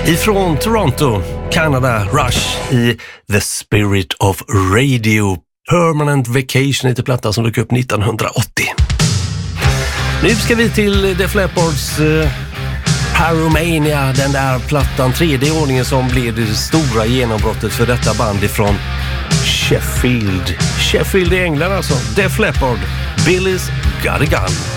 Ifrån Toronto, Canada, Rush i The Spirit of Radio. Permanent Vacation heter plattan som dök upp 1980. Nu ska vi till Def Leppards Pyromania, den där plattan, 3D-ordningen som blev det stora genombrottet för detta band ifrån Sheffield i England alltså. Def Leppard, Billy's Got a Gun.